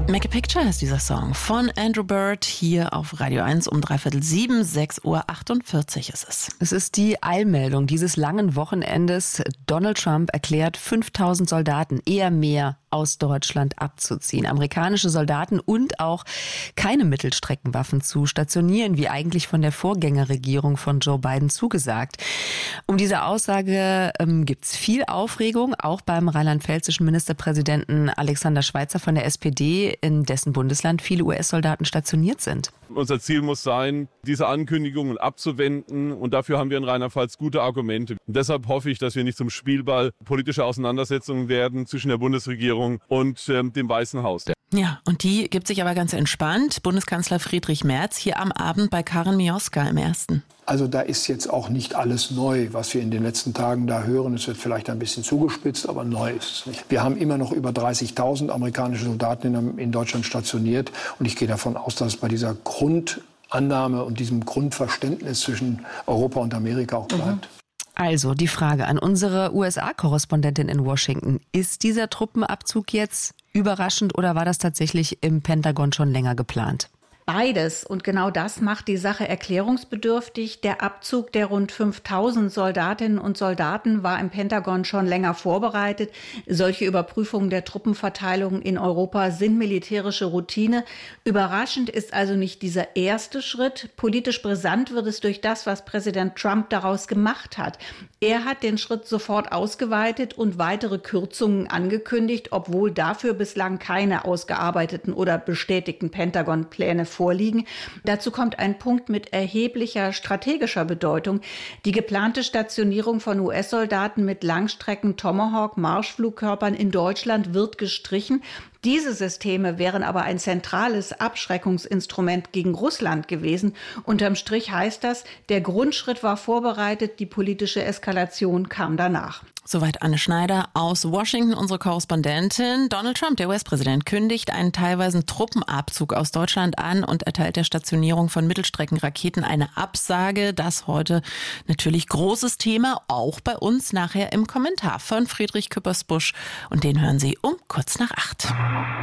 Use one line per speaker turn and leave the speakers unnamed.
Make a Picture heißt dieser Song von Andrew Bird hier auf Radio 1 um 6:45, 6:48 ist es.
Es ist die Eilmeldung dieses langen Wochenendes. Donald Trump erklärt, 5.000 Soldaten, eher mehr, aus Deutschland abzuziehen. Amerikanische Soldaten und auch keine Mittelstreckenwaffen zu stationieren, wie eigentlich von der Vorgängerregierung von Joe Biden zugesagt. Um diese Aussage gibt's viel Aufregung, auch beim rheinland-pfälzischen Ministerpräsidenten Alexander Schweitzer von der SPD, in dessen Bundesland viele US-Soldaten stationiert sind.
Unser Ziel muss sein, diese Ankündigungen abzuwenden, und dafür haben wir in Rheinland-Pfalz gute Argumente. Und deshalb hoffe ich, dass wir nicht zum Spielball politischer Auseinandersetzungen werden zwischen der Bundesregierung und dem Weißen Haus.
Ja, und die gibt sich aber ganz entspannt. Bundeskanzler Friedrich Merz hier am Abend bei Karin Mioska im Ersten.
Also da ist jetzt auch nicht alles neu, was wir in den letzten Tagen da hören. Es wird vielleicht ein bisschen zugespitzt, aber neu ist es nicht. Wir haben immer noch über 30.000 amerikanische Soldaten in Deutschland stationiert. Und ich gehe davon aus, dass es bei dieser Grundannahme und diesem Grundverständnis zwischen Europa und Amerika auch bleibt.
Also die Frage an unsere USA-Korrespondentin in Washington. Ist dieser Truppenabzug jetzt überraschend oder war das tatsächlich im Pentagon schon länger geplant?
Beides. Und genau das macht die Sache erklärungsbedürftig. Der Abzug der rund 5.000 Soldatinnen und Soldaten war im Pentagon schon länger vorbereitet. Solche Überprüfungen der Truppenverteilung in Europa sind militärische Routine. Überraschend ist also nicht dieser erste Schritt. Politisch brisant wird es durch das, was Präsident Trump daraus gemacht hat. Er hat den Schritt sofort ausgeweitet und weitere Kürzungen angekündigt, obwohl dafür bislang keine ausgearbeiteten oder bestätigten Pentagon-Pläne vorliegen. Dazu kommt ein Punkt mit erheblicher strategischer Bedeutung. Die geplante Stationierung von US-Soldaten mit Langstrecken-Tomahawk-Marschflugkörpern in Deutschland wird gestrichen. Diese Systeme wären aber ein zentrales Abschreckungsinstrument gegen Russland gewesen. Unterm Strich heißt das, der Grundschritt war vorbereitet, die politische Eskalation kam danach.
Soweit Anne Schneider aus Washington, unsere Korrespondentin. Donald Trump, der US-Präsident, kündigt einen teilweisen Truppenabzug aus Deutschland an und erteilt der Stationierung von Mittelstreckenraketen eine Absage. Das heute natürlich großes Thema, auch bei uns nachher im Kommentar von Friedrich Küppersbusch. Und den hören Sie um 7:45.